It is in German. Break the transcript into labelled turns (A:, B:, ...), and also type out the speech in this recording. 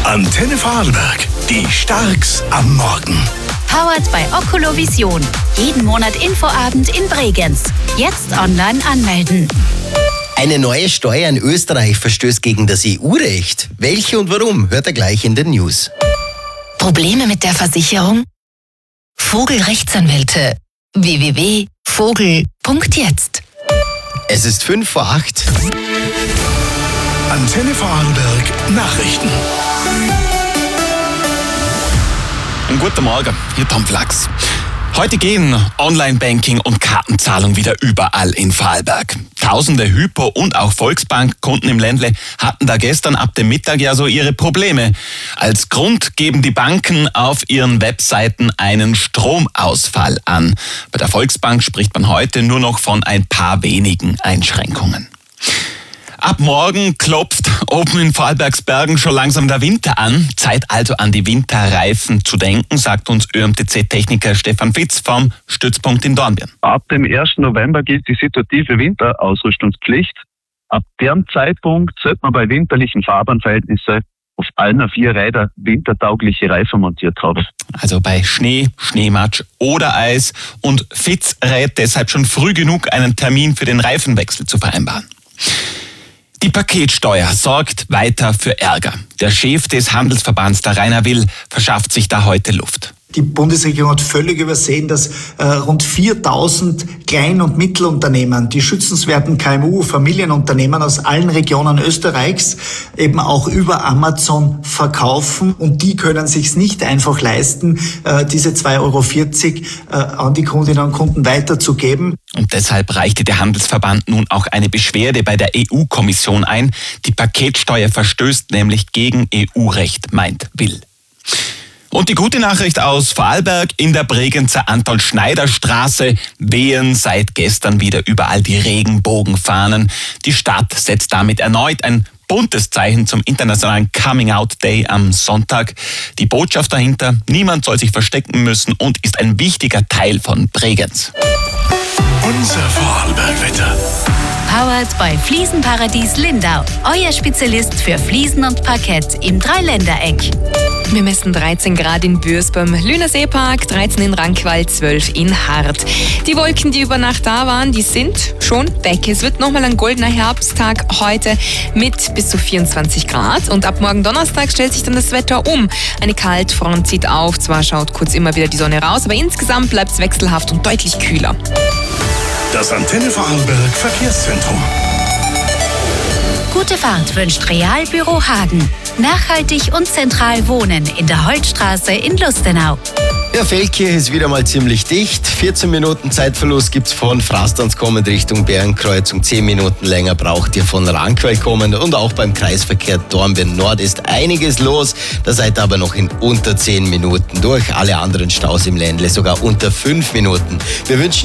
A: Antenne Vorarlberg, die Starks am Morgen.
B: Powered bei Oculovision. Jeden Monat Infoabend in Bregenz. Jetzt online anmelden.
C: Eine neue Steuer in Österreich verstößt gegen das EU-Recht. Welche und warum, hört ihr gleich in den News.
D: Probleme mit der Versicherung? Vogel-Rechtsanwälte. www.vogel.jetzt.
C: Es ist 7:55.
A: Antenne Vorarlberg Nachrichten.
E: Guten Morgen, hier Tom Flachs. Heute gehen Online-Banking und Kartenzahlung wieder überall in Vorarlberg. Tausende Hypo- und auch Volksbank-Kunden im Ländle hatten da gestern ab dem Mittag ja so ihre Probleme. Als Grund geben die Banken auf ihren Webseiten einen Stromausfall an. Bei der Volksbank spricht man heute nur noch von ein paar wenigen Einschränkungen. Ab morgen klopft oben in Vorarlbergsbergen schon langsam der Winter an. Zeit also an die Winterreifen zu denken, sagt uns ÖMTC-Techniker Stefan Fitz vom Stützpunkt in Dornbirn.
F: Ab dem 1. November gilt die situative Winterausrüstungspflicht. Ab dem Zeitpunkt sollte man bei winterlichen Fahrbahnverhältnissen auf allen 4 Rädern wintertaugliche Reifen montiert haben.
E: Also bei Schnee, Schneematsch oder Eis. Und Fitz rät deshalb schon früh genug, einen Termin für den Reifenwechsel zu vereinbaren. Die Paketsteuer sorgt weiter für Ärger. Der Chef des Handelsverbands, der Rainer Will, verschafft sich da heute Luft.
G: Die Bundesregierung hat völlig übersehen, dass rund 4.000 Klein- und Mittelunternehmen, die schützenswerten KMU, Familienunternehmen aus allen Regionen Österreichs eben auch über Amazon verkaufen. Und die können sich's nicht einfach leisten, diese 2,40 € an die Kundinnen und Kunden weiterzugeben.
E: Und deshalb reichte der Handelsverband nun auch eine Beschwerde bei der EU-Kommission ein. Die Paketsteuer verstößt nämlich gegen EU-Recht, meint Will. Und die gute Nachricht aus Vorarlberg: in der Bregenzer Anton-Schneider-Straße wehen seit gestern wieder überall die Regenbogenfahnen. Die Stadt setzt damit erneut ein buntes Zeichen zum internationalen Coming-out-Day am Sonntag. Die Botschaft dahinter: niemand soll sich verstecken müssen und ist ein wichtiger Teil von Bregenz.
A: Unser Vorarlberg-Wetter.
B: Powered bei Fliesenparadies Lindau. Euer Spezialist für Fliesen und Parkett im Dreiländereck.
H: Wir messen 13 Grad in Bürs beim Lüneseepark, 13 in Rankwald, 12 in Hart. Die Wolken, die über Nacht da waren, die sind schon weg. Es wird nochmal ein goldener Herbsttag heute mit bis zu 24 Grad. Und ab morgen Donnerstag stellt sich dann das Wetter um. Eine Kaltfront zieht auf, zwar schaut kurz immer wieder die Sonne raus, aber insgesamt bleibt es wechselhaft und deutlich kühler.
A: Das Antenne Vorarlberg Verkehrszentrum.
B: Gute Fahrt wünscht Realbüro Hagen. Nachhaltig und zentral wohnen in der Holtstraße in Lustenau.
C: Ja, Feldkirch ist wieder mal ziemlich dicht. 14 Minuten Zeitverlust gibt's von Frastanz kommend Richtung Bärenkreuzung. 10 Minuten länger braucht ihr von Rankwell kommend. Und auch beim Kreisverkehr Dornbirn Nord ist einiges los. Da seid ihr aber noch in unter 10 Minuten durch. Alle anderen Staus im Ländle sogar unter 5 Minuten. Wir wünschen